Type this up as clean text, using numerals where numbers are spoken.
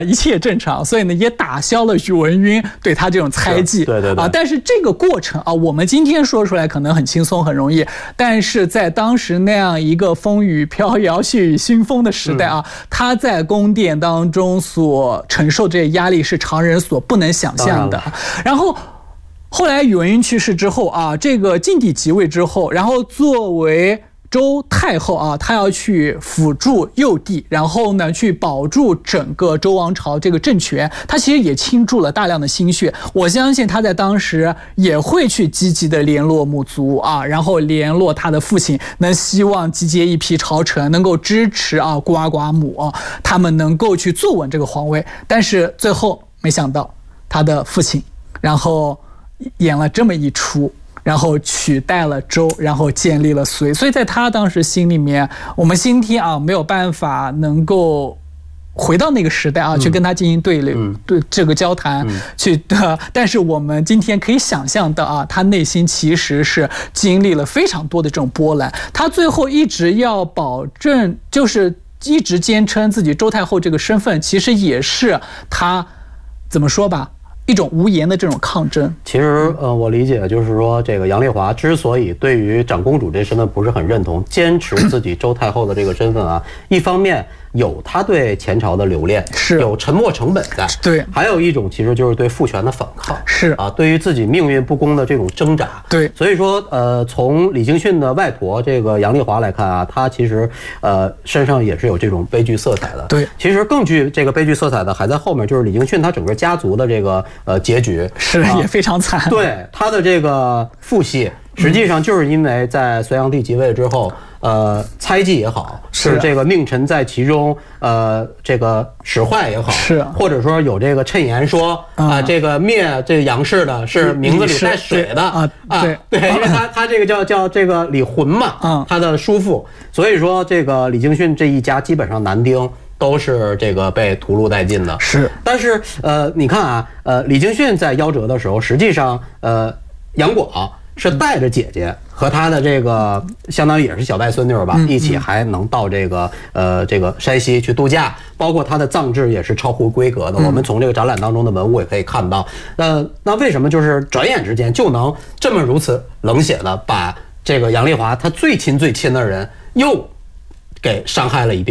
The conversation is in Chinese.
一切正常，所以呢也打消了宇文赟对他这种猜忌。 对对对。 但是这个过程啊，我们今天说出来可能很轻松很容易，但是在当时那样一个风雨飘摇、血雨腥风的时代啊，他在宫殿当中所承受这些压力是常人所不能想象的。然后后来宇文赟去世之后啊，这个晋帝即位之后，然后作为周太后啊，她要去辅助幼帝，然后呢去保住整个周王朝这个政权，她其实也倾注了大量的心血。我相信她在当时也会去积极的联络母族啊，然后联络她的父亲，能希望集结一批朝臣，能够支持啊孤儿寡母啊，他们能够去坐稳这个皇位。但是最后没想到她的父亲，然后演了这么一出。然后取代了周，然后建立了隋，所以在他当时心里面，我们今天啊没有办法能够回到那个时代啊，去跟他进行对这个交谈，但是我们今天可以想象到啊，他内心其实是经历了非常多的这种波澜，他最后一直要保证，就是一直坚称自己周太后这个身份，其实也是他怎么说吧。一种无言的这种抗争。 其实我理解就是说，这个杨丽华之所以对于长公主这身份不是很认同，坚持自己周太后的这个身份啊，一方面有他对前朝的留恋， 是有沉没成本在， 对， 还有一种其实就是对父权的反抗， 是啊，对于自己命运不公的这种挣扎， 对。 所以说从李京逊的外婆这个杨丽华来看啊，她其实身上也是有这种悲剧色彩的。 对， 其实更具这个悲剧色彩的还在后面，就是李京逊他整个家族的这个结局是也非常惨。 对，他的这个父系实际上就是因为在隋炀帝即位之后。猜忌也好，是这个佞臣在其中，这个使坏也好， 是或者说有这个谶言说这个灭这杨氏的是名字里带水的对，因为他这个叫这个李浑嘛，他的叔父，所以说这个李京逊这一家基本上男丁都是这个被屠戮殆尽的。 是， 但是你看啊，李京逊在夭折的时候，实际上杨广是带着姐姐和他的这个相当于也是小外孙女吧，一起还能到这个山西去度假，包括他的葬制也是超乎规格的。我们从这个展览当中的文物也可以看到。那为什么就是转眼之间就能这么如此冷血的把这个杨丽华她最亲的人又给伤害了一遍？